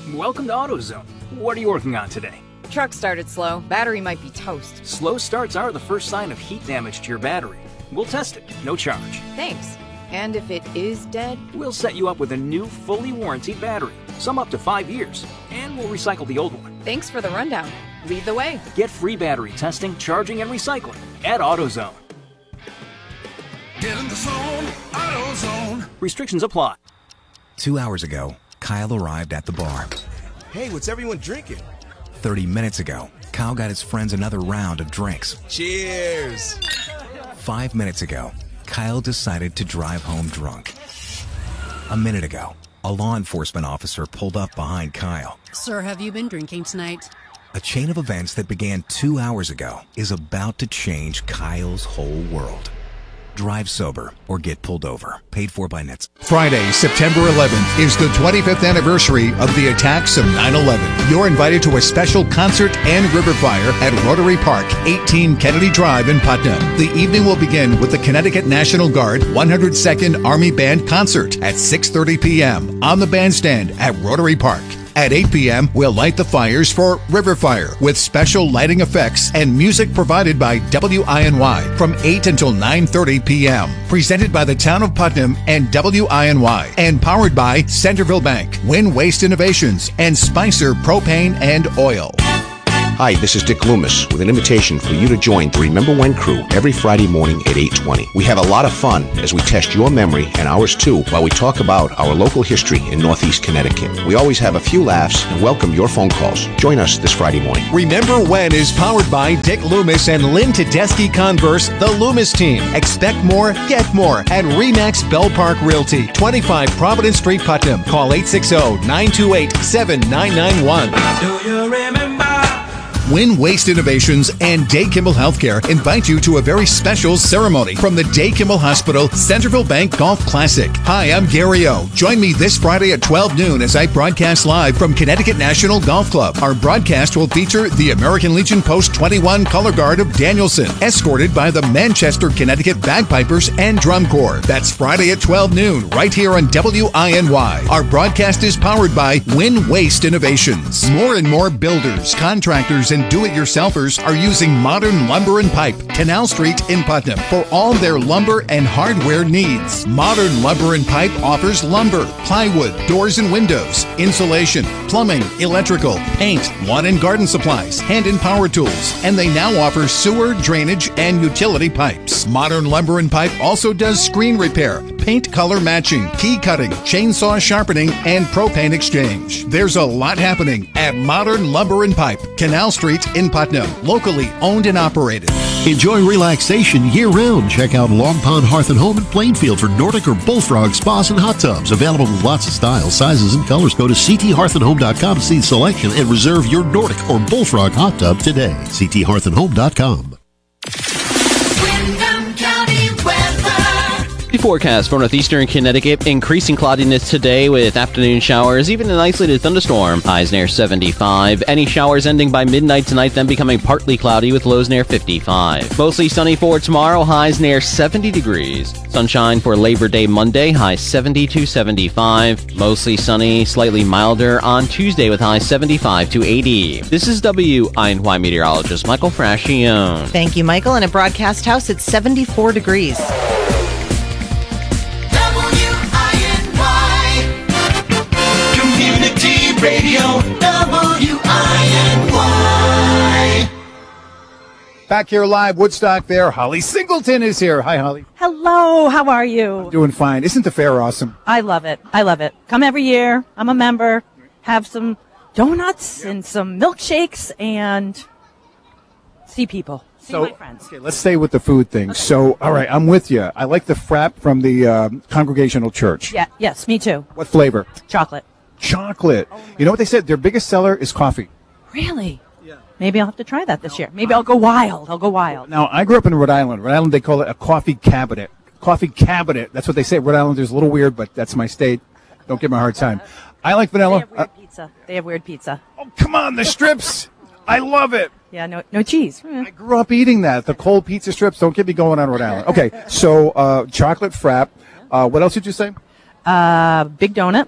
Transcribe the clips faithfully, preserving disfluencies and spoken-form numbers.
Welcome to AutoZone. What are you working on today? Truck started slow. Battery might be toast. Slow starts are the first sign of heat damage to your battery. We'll test it, no charge. Thanks. And if it is dead? We'll set you up with a new, fully warranted battery, some up to five years, and we'll recycle the old one. Thanks for the rundown. Lead the way. Get free battery testing, charging, and recycling at AutoZone. Get in the zone, AutoZone. Restrictions apply. Two hours ago, Kyle arrived at the bar. Hey, what's everyone drinking? Thirty minutes ago, Kyle got his friends another round of drinks. Cheers! Five minutes ago, Kyle decided to drive home drunk. A minute ago, a law enforcement officer pulled up behind Kyle. Sir, have you been drinking tonight? A chain of events that began two hours ago is about to change Kyle's whole world. Drive sober or get pulled over. Paid for by Nets. Friday, September eleventh is the twenty-fifth anniversary of the attacks of nine eleven. You're invited to a special concert and river fire at Rotary Park, eighteen Kennedy Drive in Putnam. The evening will begin with the Connecticut National Guard one hundred second Army Band Concert at six thirty p.m. on the bandstand at Rotary Park. At eight p.m., we'll light the fires for River Fire with special lighting effects and music provided by W I N Y from eight until nine thirty p.m. Presented by the Town of Putnam and W I N Y and powered by Centerville Bank, Win Waste Innovations, and Spicer Propane and Oil. Hi, this is Dick Loomis with an invitation for you to join the Remember When crew every Friday morning at eight twenty. We have a lot of fun as we test your memory and ours too while we talk about our local history in Northeast Connecticut. We always have a few laughs and welcome your phone calls. Join us this Friday morning. Remember When is powered by Dick Loomis and Lynn Tedeschi Converse, the Loomis team. Expect more, get more at Remax Bell Park Realty, twenty-five Providence Street, Putnam. Call eight six zero, nine two eight, seven nine nine one. Do you remember? Win Waste Innovations and Day Kimball Healthcare invite you to a very special ceremony from the Day Kimball Hospital Centerville Bank Golf Classic. Hi, I'm Gary O. Join me this Friday at twelve noon as I broadcast live from Connecticut National Golf Club. Our broadcast will feature the American Legion Post twenty-one Color Guard of Danielson, escorted by the Manchester, Connecticut Bagpipers and Drum Corps. That's Friday at twelve noon, right here on W I N Y. Our broadcast is powered by Win Waste Innovations. More and more builders, contractors, and do-it-yourselfers are using Modern Lumber and Pipe, Canal Street in Putnam, for all their lumber and hardware needs. Modern Lumber and Pipe offers lumber, plywood, doors and windows, insulation, plumbing, electrical, paint, lawn and garden supplies, hand and power tools, and they now offer sewer, drainage, and utility pipes. Modern Lumber and Pipe also does screen repair, paint color matching, key cutting, chainsaw sharpening, and propane exchange. There's a lot happening at Modern Lumber and Pipe, Canal Street in Putnam, locally owned and operated. Enjoy relaxation year-round. Check out Long Pond Hearth and Home in Plainfield for Nordic or Bullfrog spas and hot tubs. Available in lots of styles, sizes, and colors. Go to c t hearth and home dot com to see the selection and reserve your Nordic or Bullfrog hot tub today. c t hearth and home dot com. Windham County weather. The forecast for northeastern Connecticut, increasing cloudiness today with afternoon showers, even an isolated thunderstorm. Highs near seventy-five. Any showers ending by midnight tonight, then becoming partly cloudy with lows near fifty-five. Mostly sunny for tomorrow, highs near seventy degrees. Sunshine for Labor Day Monday, highs seventy to seventy-five. Mostly sunny, slightly milder on Tuesday with highs seventy-five to eighty. This is W I N Y meteorologist Michael Frascione. Thank you, Michael. In a broadcast house, it's seventy-four degrees. Radio W I N Y. Back here live, Woodstock there. Holly Singleton is here. Hi, Holly. Hello, how are you? Doing fine. Isn't the fair awesome? I love it. I love it. Come every year. I'm a member. Have some donuts and some milkshakes and see people. See So, my friends. okay, let's stay with the food thing. So, all right, I'm with you. I like the frap from the uh, Congregational Church. Yeah, yes, me too. What flavor? Chocolate. Chocolate. You know what they said? Their biggest seller is coffee. Really? Yeah. Maybe I'll have to try that this year. Maybe I'll go wild. I'll go wild. Now, I grew up in Rhode Island. Rhode Island, they call it a coffee cabinet. Coffee cabinet. That's what they say. Rhode Islanders, a little weird, but that's my state. Don't give me a hard time. I like vanilla. They have weird uh, pizza. They have weird pizza. Oh, come on, the strips. I love it. Yeah, no no cheese. I grew up eating that. The cold pizza strips. Don't get me going on Rhode Island. Okay, so uh, chocolate frap. Uh, what else did you say? Uh, big donut.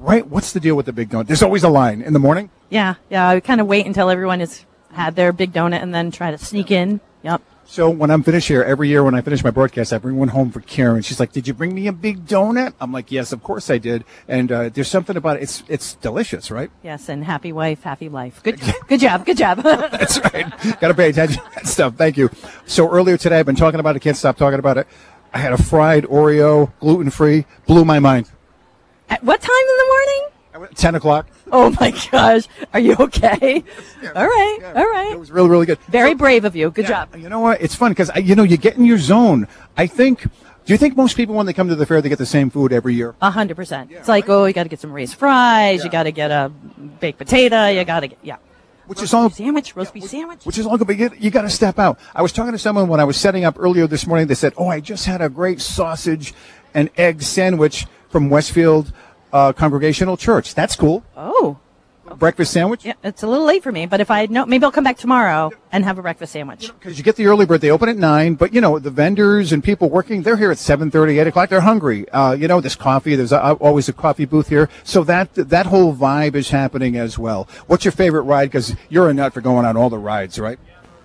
right? What's the deal with the big donut? There's always a line in the morning. Yeah, yeah. I kind of wait until everyone has had their big donut and then try to sneak in. Yep. So when I'm finished here, every year when I finish my broadcast, I bring one home for Karen. She's like, "Did you bring me a big donut?" I'm like, "Yes, of course I did." And uh, there's something about it. It's it's delicious, right? Yes, and happy wife, happy life. Good, good job, good job. That's right. Got to pay attention to that stuff. Thank you. So earlier today, I've been talking about it. Can't stop talking about it. I had a fried Oreo, gluten free. Blew my mind. At what time in the morning? Ten o'clock. Oh my gosh. Are you okay? Yeah, all right. Yeah, all right. It was really, really good. Very so, brave of you. Good yeah, job. You know what? It's fun because, you know, you get in your zone. I think, do you think most people when they come to the fair, they get the same food every year? A hundred percent. It's like, oh, you got to get some raised fries. Yeah. You got to get a baked potato. You got to get, yeah. Which roast is all beef sandwich, roast beef sandwich. Which is all good, but you, you got to step out. I was talking to someone when I was setting up earlier this morning. They said, "Oh, I just had a great sausage and egg sandwich from Westfield uh, Congregational Church." That's cool. Oh, breakfast sandwich. Yeah, it's a little late for me, but if I know, maybe I'll come back tomorrow and have a breakfast sandwich. Because you get the early bird, they open at nine, but you know the vendors and people working, they're here at seven thirty, eight o'clock. They're hungry. Uh, you know, there's coffee. There's uh, always a coffee booth here, so that that whole vibe is happening as well. What's your favorite ride? Because you're a nut for going on all the rides, right?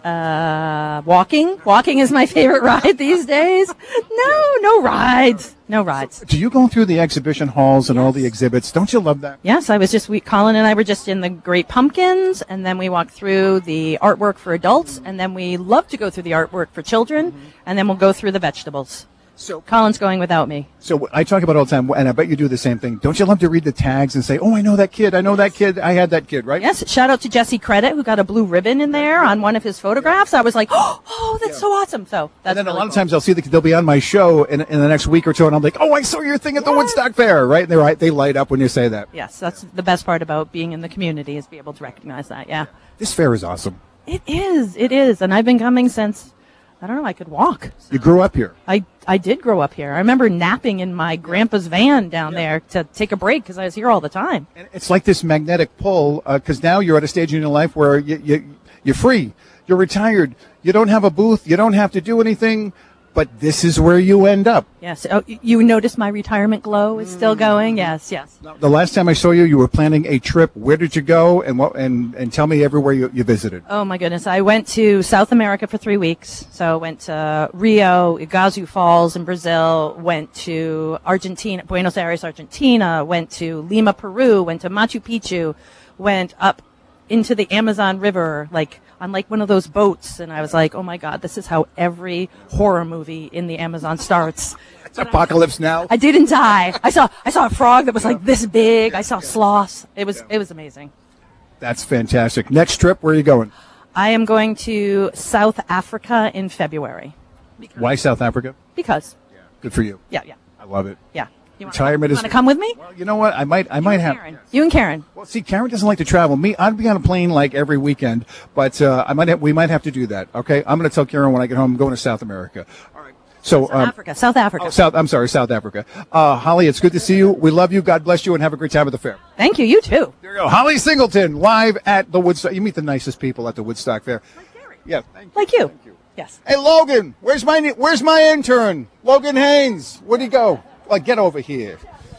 Uh, walking. Walking is my favorite ride these days. No, no rides. No rides. Do you go through the exhibition halls and yes. all the exhibits? Don't you love that? Yes, I was just, we, Colin and I were just in the Great Pumpkins, and then we walked through the artwork for adults, and then we love to go through the artwork for children, mm-hmm. and then we'll go through the vegetables. So Colin's going without me. So I talk about it all the time, and I bet you do the same thing. Don't you love to read the tags and say, "Oh, I know that kid. I know that kid. I had that kid," right? Yes. Shout out to Jesse Credit, who got a blue ribbon in there on one of his photographs. I was like, "Oh, oh that's yeah. so awesome!" So that's and then really a lot cool. of times I'll see that they'll be on my show in, in the next week or two, and I'm like, "Oh, I saw your thing at the Woodstock Fair," right? And they're right. They light up when you say that. Yes, that's the best part about being in the community is be able to recognize that. Yeah. This fair is awesome. It is. It is, and I've been coming since. I don't know, I could walk. So. You grew up here. I, I did grow up here. I remember napping in my grandpa's van down yeah. there to take a break because I was here all the time. And it's like this magnetic pull because uh, now you're at a stage in your life where you, you, you're free. You're retired. You don't have a booth. You don't have to do anything. But this is where you end up. Yes. Oh, you notice my retirement glow is still going? Yes, yes. The last time I saw you, you were planning a trip. Where did you go? And what? And, and tell me everywhere you, you visited. Oh, my goodness. I went to South America for three weeks. So I went to Rio, Iguazu Falls in Brazil, went to Argentina, Buenos Aires, Argentina, went to Lima, Peru, went to Machu Picchu, went up into the Amazon River, like on like one of those boats, and I was like, oh my God, this is how every horror movie in the Amazon starts. It's Apocalypse Now. I didn't die. I saw I saw a frog that was like this big. I saw sloths. It was it was amazing. That's fantastic. Next trip, where are you going? I am going to South Africa in February. Because, Why South Africa? Because. Yeah. Good for you. Yeah, yeah. I love it. Yeah. You Retirement want to come with me? Well, you know what? I might. I you might have. Karen. You and Karen. Well, see, Karen doesn't like to travel. Me, I'd be on a plane like every weekend, but uh, I might. Have, we might have to do that. Okay, I'm going to tell Karen when I get home. I'm going to South America. All right. So South um, Africa. South Africa. Oh, South. I'm sorry, South Africa. Uh, Holly, it's good to see you. We love you. God bless you, and have a great time at the fair. Thank you. You too. There you go. Holly Singleton, live at the Woodstock. You meet the nicest people at the Woodstock Fair. Like Gary. Yeah. Thank like you. Thank you. Yes. Hey, Logan, where's my where's my intern? Logan Haynes. Where'd he go? Like, get over here.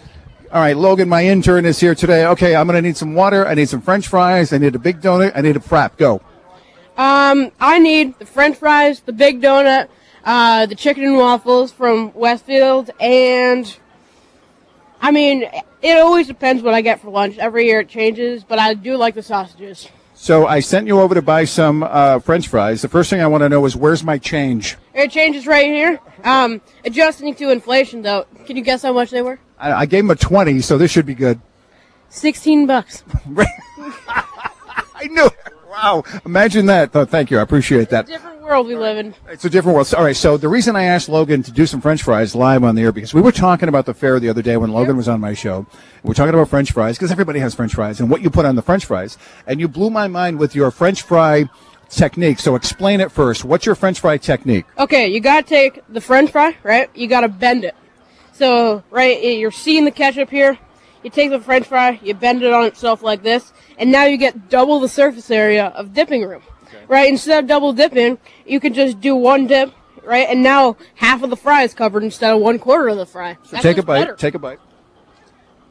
All right, Logan, my intern is here today. Okay, I'm going to need some water. I need some French fries. I need a big donut. I need a frap. Go. Um, I need the French fries, the big donut, uh, the chicken and waffles from Westfield, and, I mean, it always depends what I get for lunch. Every year it changes, but I do like the sausages. So I sent you over to buy some uh, French fries. The first thing I want to know is where's my change? It changes right here. Um, adjusting to inflation, though. Can you guess how much they were? I, I gave him a twenty, so this should be good. Sixteen bucks. I knew it. Wow. Imagine that. Oh, thank you. I appreciate that. It's a different world we live in. It's a different world. All right, so the reason I asked Logan to do some French fries live on the air, because we were talking about the fair the other day when Logan was on my show. We're talking about French fries, because everybody has French fries, and what you put on the French fries. And you blew my mind with your French fry technique. So explain it first. What's your French fry technique? Okay, you got to take the French fry, right? You got to bend it. So, right, you're seeing the ketchup here. You take the French fry, you bend it on itself like this, and now you get double the surface area of dipping room. Okay. Right? Instead of double dipping, you can just do one dip, right? And now half of the fry is covered instead of one quarter of the fry. So That's take a bite. better. Take a bite. All right.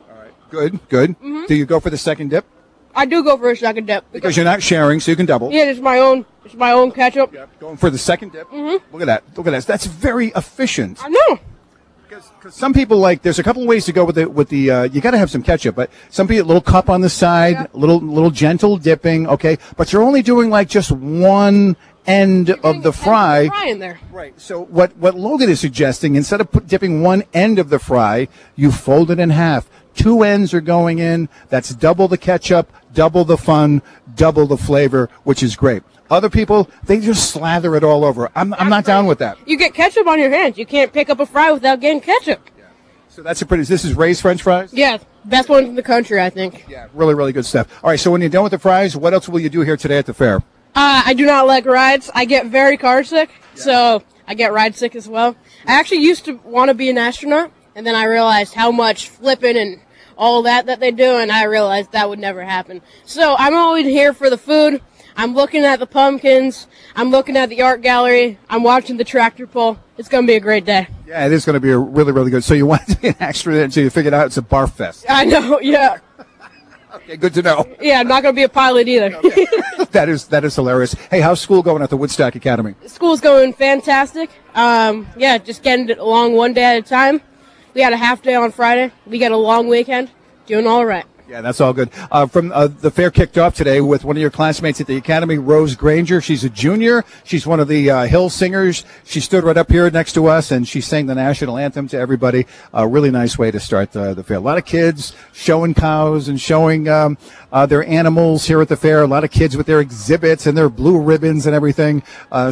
Good, good. Mhm. Do you go for the second dip? I do go for a second dip. Because you're not sharing, so you can double. Yeah, it's my own. It's my own ketchup. Going for the second dip. Mm-hmm. Look at that. Look at that. That's very efficient. I know. Some people like. There's a couple of ways to go with the with the. Uh, you got to have some ketchup, but some people little cup on the side, Yeah. little little gentle dipping. Okay, but you're only doing like just one end of the fry. Fry in there. Right. So what what Logan is suggesting, instead of put, dipping one end of the fry, you fold it in half. Two ends are going in. That's double the ketchup, double the fun, double the flavor, which is great. Other people, they just slather it all over. I'm I'm not down with that. You get ketchup on your hands. You can't pick up a fry without getting ketchup. So that's a pretty. This is Ray's French fries. Yeah, best ones in the country, I think. Yeah, really, really good stuff. All right, so when you're done with the fries, what else will you do here today at the fair? Uh, I do not like rides. I get very car sick, so I get ride sick as well. I actually used to want to be an astronaut, and then I realized how much flipping and all that that they do, and I realized that would never happen. So I'm always here for the food. I'm looking at the pumpkins. I'm looking at the art gallery. I'm watching the tractor pull. It's going to be a great day. Yeah, it is going to be a really, really good. So you wanted to be an astronaut until you figured out it's a barf fest. I know, yeah. Okay, good to know. Yeah, I'm not going to be a pilot either. That is that is hilarious. Hey, how's school going at the Woodstock Academy? School's going fantastic. Um, yeah, just getting it along one day at a time. We had a half day on Friday. We got a long weekend. Doing all right. Yeah, that's all good. Uh, from uh, the fair kicked off today with one of your classmates at the Academy, Rose Granger. She's a junior. She's one of the uh, Hill Singers. She stood right up here next to us, and she sang the national anthem to everybody. A really nice way to start the, the fair. A lot of kids showing cows and showing um, uh, their animals here at the fair. A lot of kids with their exhibits and their blue ribbons and everything. Uh,